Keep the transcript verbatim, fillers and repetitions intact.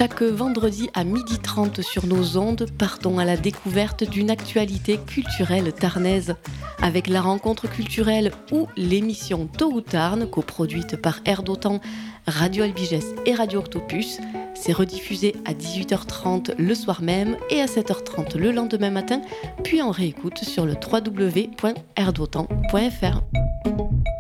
Chaque vendredi à midi trente sur nos ondes, partons à la découverte d'une actualité culturelle tarnaise. Avec la rencontre culturelle ou l'émission Tôt ou Tarn, coproduite par Air d'Otan, Radio Albigès et Radio Octopus. C'est rediffusé à dix-huit heures trente le soir même et à sept heures trente le lendemain matin, puis en réécoute sur le w w w point air dotan point f r.